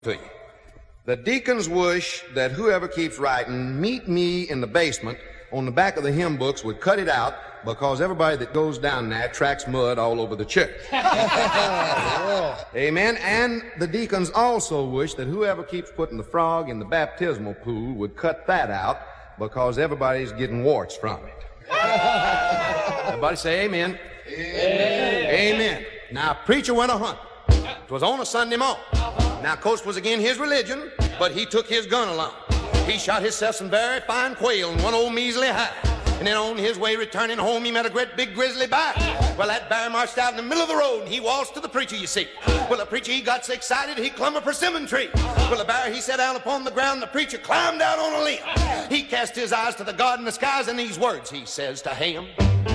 to you. The deacons wish that whoever keeps writing, meet me in the basement, on the back of the hymn books would cut it out because everybody that goes down there tracks mud all over the church. Amen. And the deacons also wish that whoever keeps putting the frog in the baptismal pool would cut that out because everybody's getting warts from it. Everybody say amen. Amen. Amen. Now, a preacher went a hunt. It was on a Sunday morning. Now, of course, it was again his religion, but he took his gun along. He shot himself some very fine quail and one old measly hide. And then on his way returning home, he met a great big grizzly bear. Well, that bear marched out in the middle of the road, and he waltzed to the preacher, you see. Well, the preacher, he got so excited, he climbed a persimmon tree. Well, the bear, he sat down upon the ground, the preacher climbed out on a limb. He cast his eyes to the God in the skies, and these words he says to him.